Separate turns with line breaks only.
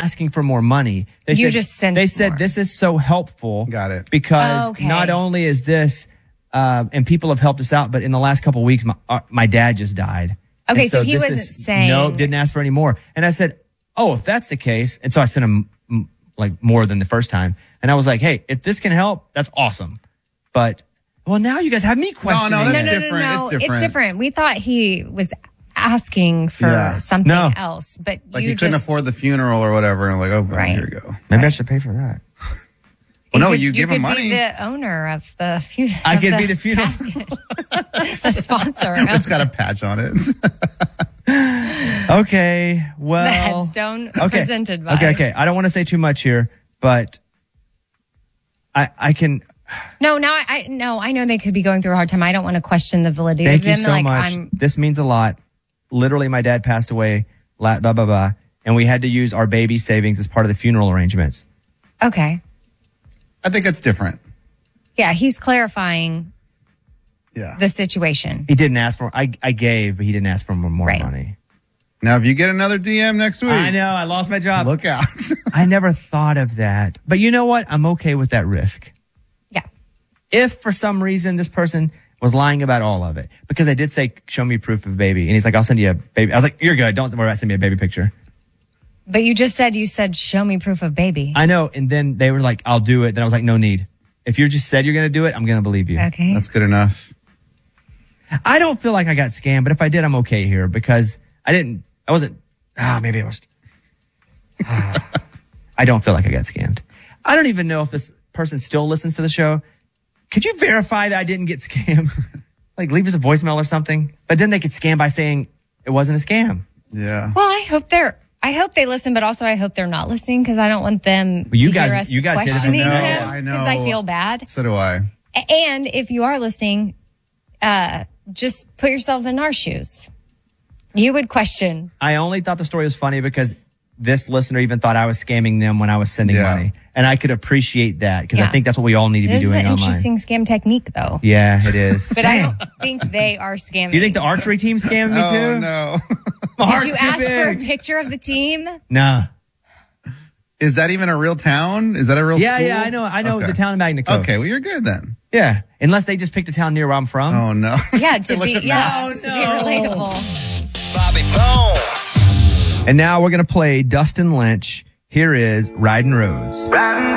asking for more money. They said this is so helpful.
Got it.
Because not only is this, and people have helped us out, but in the last couple of weeks, my dad just died.
Okay, so he wasn't saying.
No, didn't ask for any more. And I said, oh, if that's the case. And so I sent him like more than the first time. And I was like, hey, if this can help, that's awesome. But, well, now you guys have me questioning.
No, that's different.
No, it's different. We thought he was asking for something else, but
like you couldn't afford the funeral or whatever. And I'm like, oh, well, here you go.
Maybe I should pay for that.
Well, no, you give him money.
You could be the owner of the funeral.
I could be the funeral.
The sponsor.
It's got a patch on it.
Okay, well.
The headstone presented by.
Okay. I don't want to say too much here, but I can.
No, I know they could be going through a hard time. I don't want to question the validity of them.
Thank you so much. This means a lot. Literally, my dad passed away, blah, blah, blah, and we had to use our baby savings as part of the funeral arrangements.
Okay.
I think it's different.
Yeah, he's clarifying the situation.
He didn't ask for, I gave, but he didn't ask for more money.
Now, if you get another DM next week.
I know, I lost my job.
Look out.
I never thought of that. But you know what? I'm okay with that risk.
Yeah.
If for some reason this person was lying about all of it, because I did say, show me proof of baby. And he's like, I'll send you a baby. I was like, you're good. Don't worry about sending me a baby picture.
But you said, show me proof of baby.
I know. And then they were like, I'll do it. Then I was like, no need. If you just said you're going to do it, I'm going to believe you.
Okay.
That's good enough.
I don't feel like I got scammed, but if I did, I'm okay here because maybe I was. I don't feel like I got scammed. I don't even know if this person still listens to the show. Could you verify that I didn't get scammed? Like leave us a voicemail or something. But then they could scam by saying it wasn't a scam.
Yeah.
Well, I hope they listen, but also I hope they're not listening because I don't want them to hear us questioning them.
I know.
Because I feel bad.
So do I.
And if you are listening, just put yourself in our shoes. You would question.
I only thought the story was funny because this listener even thought I was scamming them when I was sending money. And I could appreciate that because I think that's what we all need to be doing online.
It's an interesting scam technique, though.
Yeah, it is.
But I don't think they are scamming.
Do you think the archery team scammed me too?
Oh, no.
Did you ask for a picture of the team?
No.
Is that even a real town? Is that a real school?
Yeah, I know the town of Magna Co.
Okay, well, you're good then.
Yeah, unless they just picked a town near where I'm from.
Oh, no.
Yeah, to be relatable.
Bobby Bones.
And now we're going to play Dustin Lynch. Here is Riding Roads.